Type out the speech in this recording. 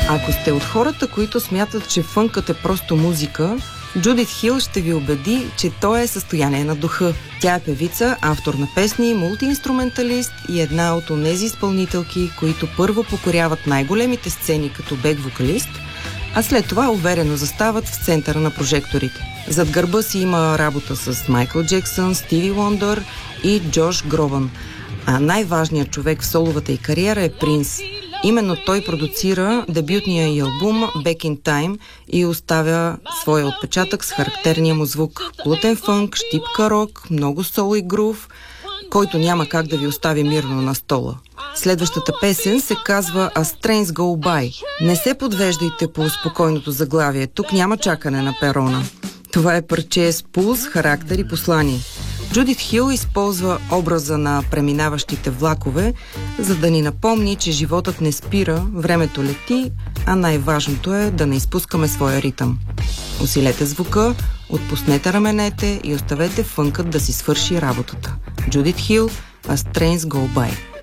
Ако сте от хората, които смятат, че фънкът е просто музика, Джудит Хил ще ви убеди, че то е състояние на духа. Тя е певица, автор на песни, мултиинструменталист и една от онези изпълнителки, които първо покоряват най-големите сцени като бек-вокалист, а след това уверено застават в центъра на прожекторите. Зад гърба си има работа с Майкъл Джексън, Стиви Уондър и Джош Гробън. А най-важният човек в соловата й кариера е Принс. Именно той продуцира дебютния й албум Back in Time и оставя своя отпечатък с характерния му звук. Плътен фънк, щипка рок, много сол и грув, който няма как да ви остави мирно на стола. Следващата песен се казва A Trains Go By. Не се подвеждайте по спокойното заглавие, тук няма чакане на перона. Това е парче с пулс, характер и послание. Джудит Хил използва образа на преминаващите влакове, за да ни напомни, че животът не спира, времето лети, а най-важното е да не изпускаме своя ритъм. Усилете звука, отпуснете раменете и оставете фънкът да си свърши работата. Джудит Хил, A Trains Go By.